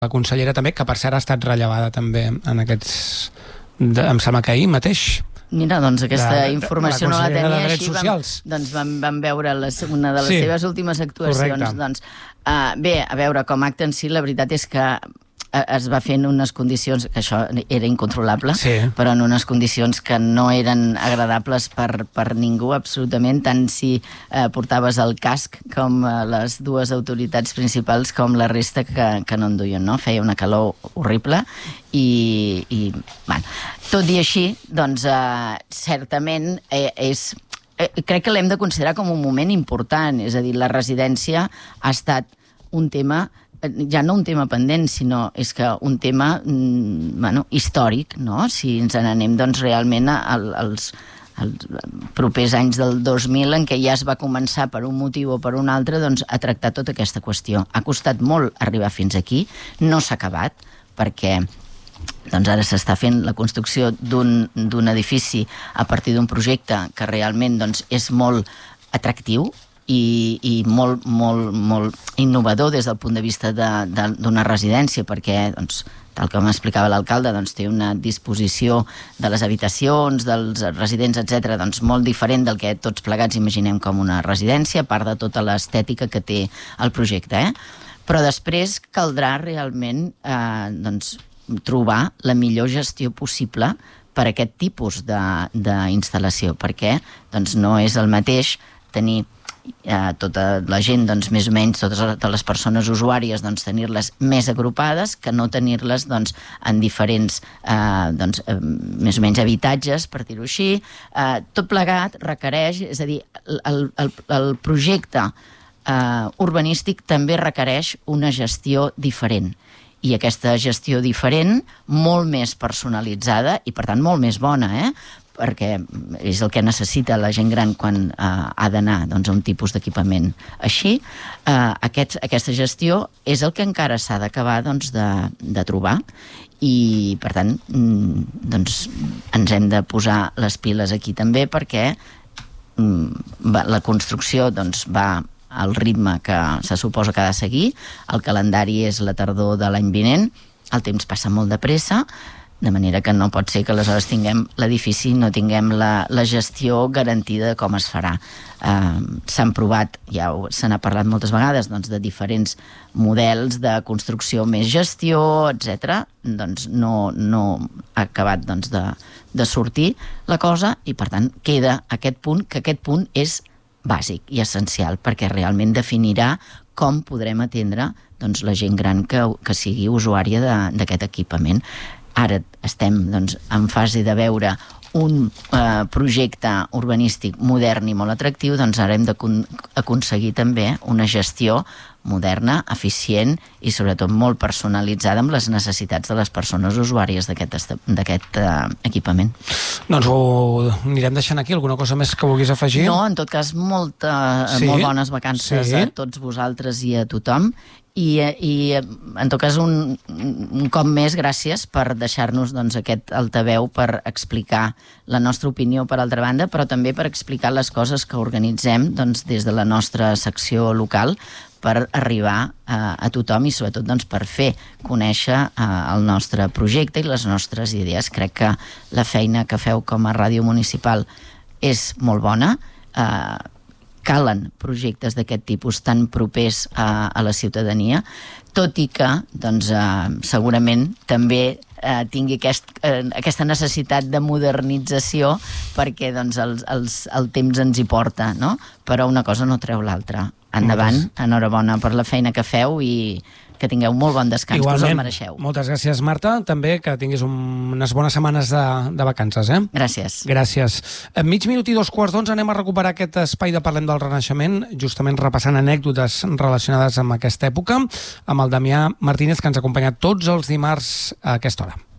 la consellera també, que per cert ha estat rellevada també en aquests... em sembla que ahir mateix. Mira, doncs aquesta informació no la tenia així. Doncs vam veure una de les seves últimes actuacions. Doncs, bé, a veure, com a acte en si, la veritat és que es va fer en unes condicions, que això era incontrolable, però en unes condicions que no eren agradables per ningú, absolutament, tant si portaves el casc com les dues autoritats principals com la resta que no en duien, no? Feia una calor horrible i bueno, tot i així, doncs, certament crec que l'hem de considerar com un moment important, és a dir, la residència ha estat un tema, ja no un tema pendent, sinó és que un tema històric, no? Si ens n'anem doncs, realment als propers anys del 2000, en què ja es va començar per un motiu o per un altre doncs, a tractar tota aquesta qüestió. Ha costat molt arribar fins aquí, no s'ha acabat, perquè doncs ara s'està fent la construcció d'un edifici a partir d'un projecte que realment doncs, és molt atractiu, i molt innovador des del punt de vista d'una residència, perquè, doncs, tal com explicava l'alcalde, doncs, té una disposició de les habitacions, dels residents, etc., doncs, molt diferent del que tots plegats imaginem com una residència, a part de tota l'estètica que té el projecte. Però després caldrà realment doncs, trobar la millor gestió possible per a aquest tipus d'instal·lació, perquè doncs, no és el mateix tenir tota la gent, doncs, més o menys totes les persones usuàries, doncs, tenir-les més agrupades que no tenir-les doncs, en diferents més o menys habitatges, per dir-ho així. Tot plegat requereix, és a dir, el projecte urbanístic també requereix una gestió diferent, i aquesta gestió diferent molt més personalitzada i per tant molt més bona, perquè és el que necessita la gent gran quan ha d'anar doncs, a un tipus d'equipament així. Aquesta gestió és el que encara s'ha d'acabar doncs, de trobar, i per tant doncs, ens hem de posar les piles aquí també, perquè la construcció doncs, va al ritme que se suposa que ha de seguir. El calendari és la tardor de l'any vinent, el temps passa molt de pressa, de manera que no pot ser que aleshores tinguem l'edifici i no tinguem la gestió garantida com es farà. S'han provat, ja se n'ha parlat moltes vegades, doncs, de diferents models de construcció més gestió, etc. Doncs no ha acabat doncs, de sortir la cosa, i per tant queda aquest punt, que aquest punt és bàsic i essencial, perquè realment definirà com podrem atendre doncs, la gent gran que sigui usuària d'aquest equipament. Ara estem doncs, en fase de veure un projecte urbanístic modern i molt atractiu, doncs ara hem d'aconseguir també una gestió moderna, eficient i sobretot molt personalitzada amb les necessitats de les persones usuàries d'aquest equipament. Doncs ho anirem deixant aquí. Alguna cosa més que vulguis afegir? No, en tot cas, molt bones vacances a tots vosaltres i a tothom. I en tot cas un cop més gràcies per deixar-nos doncs, aquest altaveu per explicar la nostra opinió per altra banda, però també per explicar les coses que organitzem doncs, des de la nostra secció local, per arribar a tothom i sobretot doncs, per fer conèixer el nostre projecte i les nostres idees. Crec que la feina que feu com a ràdio municipal és molt bona. Calen projectes d'aquest tipus tan propers a la ciutadania, tot i que doncs, segurament també tingui aquesta necessitat de modernització, perquè doncs, el temps ens hi porta, no? Però una cosa no treu l'altra. Endavant, enhorabona per la feina que feu i que tingueu molt bon descans. Igualment, us el mereixeu. Moltes gràcies, Marta. També que tinguis unes bones setmanes de vacances. Gràcies. Gràcies. En mig minut i 2:15 anem a recuperar aquest espai de Parlem del Renaixement, justament repassant anècdotes relacionades amb aquesta època, amb el Damià Martínez, que ens ha acompanyat tots els dimarts a aquesta hora.